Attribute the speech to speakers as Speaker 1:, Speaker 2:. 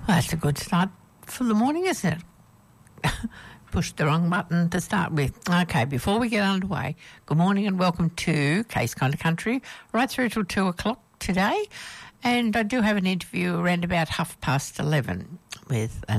Speaker 1: Well, that's a good start for the morning, isn't it? Pushed the wrong button to start with. Okay, before we get underway, good morning and welcome to Case Kind of Country, right through till 2 o'clock today. And I do have an interview around about 11:30 with